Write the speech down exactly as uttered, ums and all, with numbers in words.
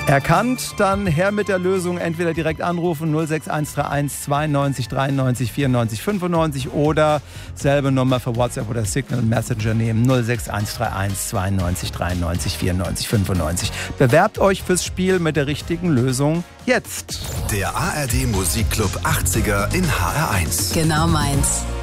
Erkannt, dann her mit der Lösung, entweder direkt anrufen null sechs eins drei eins zweiundneunzig dreiundneunzig vierundneunzig fünfundneunzig oder selbe Nummer für WhatsApp oder Signal Messenger nehmen null sechs eins drei eins zweiundneunzig dreiundneunzig vierundneunzig fünfundneunzig. Bewerbt euch fürs Spiel mit der richtigen Lösung jetzt. Der A R D Musikclub achtziger in H R eins. Genau meins.